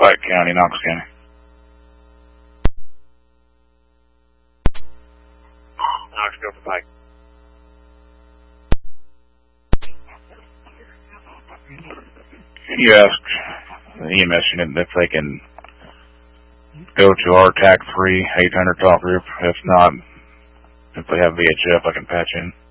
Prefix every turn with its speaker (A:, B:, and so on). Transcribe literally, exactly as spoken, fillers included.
A: Pike County, Knox County.
B: Knox, go for Pike.
A: You asked the E M S unit if they can go to our T A C three eight hundred talk group. If not, if they have V H F, I can patch in.